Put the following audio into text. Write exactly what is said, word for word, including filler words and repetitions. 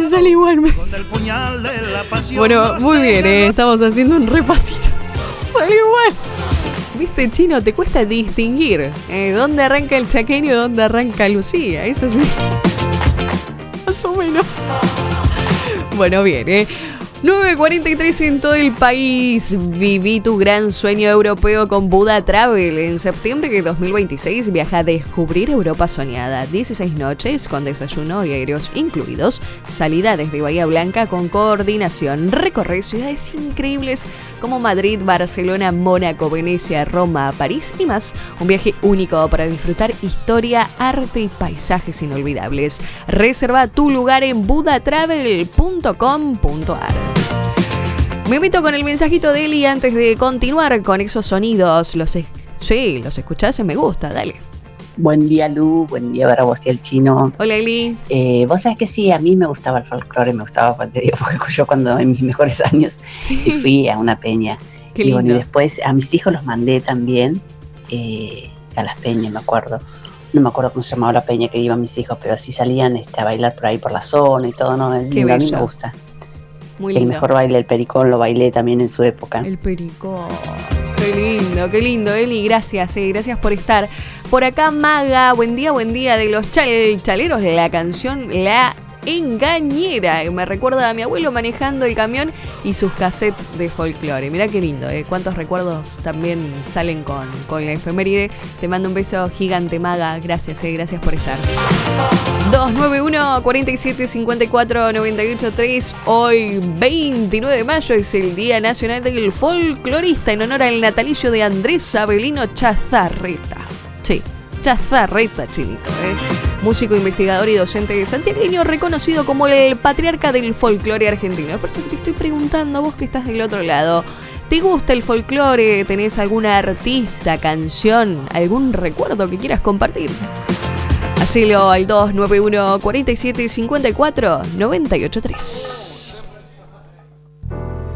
me sale igual. Me... Bueno, muy bien, ¿eh? Estamos haciendo un repasito. Sale igual. Viste, Chino, te cuesta distinguir eh, dónde arranca el chaqueño y dónde arranca Lucía. Eso sí. Más o menos. Bueno, bien, ¿eh? nueve cuarenta y tres en todo el país. Viví tu gran sueño europeo con Buda Travel. En septiembre de dos mil veintiséis viaja a descubrir Europa soñada. dieciséis noches con desayuno y aéreos incluidos. Salida desde Bahía Blanca con coordinación. Recorre ciudades increíbles como Madrid, Barcelona, Mónaco, Venecia, Roma, París y más. Un viaje único para disfrutar historia, arte y paisajes inolvidables. Reserva tu lugar en buda travel punto com punto a r. Me meto con el mensajito de Eli antes de continuar con esos sonidos. Los es- sí, los escuchás en me gusta, dale. Buen día, Lu, buen día para vos y el Chino. Hola, Eli. Eh, vos sabés que sí, a mí me gustaba el folclore, me gustaba, te digo, porque yo cuando en mis mejores años Sí. fui a una peña. Qué y bueno, y lindo. después a mis hijos los mandé también eh, a las peñas, me acuerdo. No me acuerdo cómo se llamaba la peña que iban mis hijos, pero sí salían este, a bailar por ahí por la zona y todo, ¿no? Qué A mí bello. me gusta. Muy El lindo. mejor baile, el pericón, lo bailé también en su época. El pericón. Qué lindo, qué lindo, Eli. Gracias, eh, gracias por estar. Por acá, Maga, buen día, buen día de los chal- chaleros. La canción La Engañera. Me recuerda a mi abuelo manejando el camión y sus cassettes de folclore. Mirá qué lindo, eh. Cuántos recuerdos también salen con, con la efeméride. Te mando un beso gigante, Maga. Gracias, eh, gracias por estar. dos nueve uno, cuatro siete, cinco cuatro, nueve ocho tres. Hoy, veintinueve de mayo, es el Día Nacional del Folclorista en honor al natalicio de Andrés Avelino Chazarreta. Sí, Chazarreta, Chinito, ¿eh? Músico, investigador y docente santiagueño, reconocido como el patriarca del folclore argentino. Por eso que te estoy preguntando, vos que estás del otro lado, ¿te gusta el folclore? ¿Tenés alguna artista, canción, algún recuerdo que quieras compartir? Hacelo al dos nueve uno, cuatro siete, cinco cuatro, nueve ocho tres.